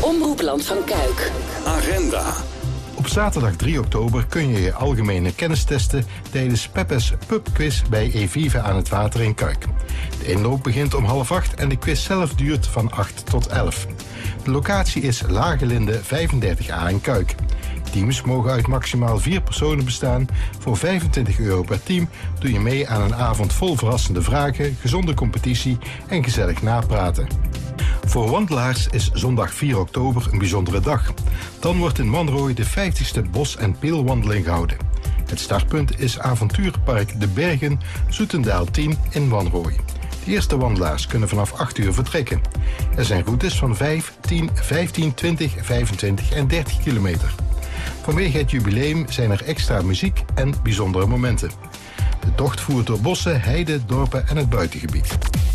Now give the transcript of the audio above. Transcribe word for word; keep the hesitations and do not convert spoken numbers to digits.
Omroepland van Kuik. Agenda. Op zaterdag drie oktober kun je je algemene kennis testen tijdens Pepe's Pubquiz bij Evive aan het Water in Kuik. De inloop begint om half acht en de quiz zelf duurt van acht tot elf. De locatie is Lagelinde vijfendertig A in Kuik. Teams mogen uit maximaal vier personen bestaan. Voor vijfentwintig euro per team doe je mee aan een avond vol verrassende vragen, gezonde competitie en gezellig napraten. Voor wandelaars is zondag vier oktober een bijzondere dag. Dan wordt in Wanrooy de vijftigste bos- en peelwandeling gehouden. Het startpunt is avontuurpark De Bergen, Zoetendaal tien in Wanrooy. De eerste wandelaars kunnen vanaf acht uur vertrekken. Er zijn routes van vijf, tien, vijftien, twintig, vijfentwintig en dertig kilometer. Vanwege het jubileum zijn er extra muziek en bijzondere momenten. De tocht voert door bossen, heiden, dorpen en het buitengebied.